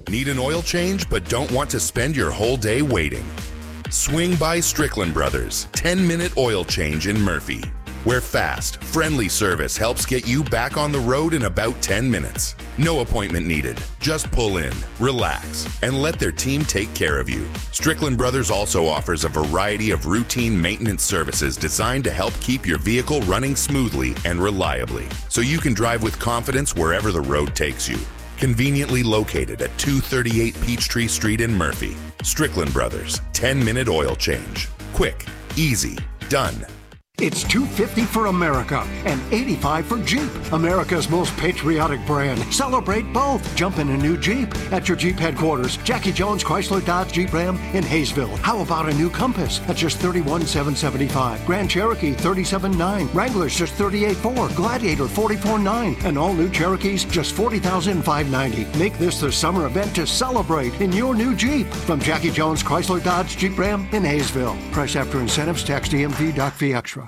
Need an oil change but don't want to spend your whole day waiting? Swing by Strickland Brothers, 10-minute oil change in Murphy, where fast, friendly service helps get you back on the road in about 10 minutes. No appointment needed. Just pull in, relax, and let their team take care of you. Strickland Brothers also offers a variety of routine maintenance services designed to help keep your vehicle running smoothly and reliably, so you can drive with confidence wherever the road takes you. Conveniently located at 238 Peachtree Street in Murphy. Strickland Brothers, 10-minute oil change. Quick, easy, done. It's $250 for America and $85 for Jeep, America's most patriotic brand. Celebrate both. Jump in a new Jeep at your Jeep headquarters. Jackie Jones Chrysler Dodge Jeep Ram in Hayesville. How about a new Compass at just $31,775? Grand Cherokee $37,900. Wrangler's just $38,400. Gladiator $44,900. And all new Cherokees just $40,590. Make this the summer event to celebrate in your new Jeep. From Jackie Jones Chrysler Dodge Jeep Ram in Hayesville. Price after incentives, tax DMV, Doc fee extra.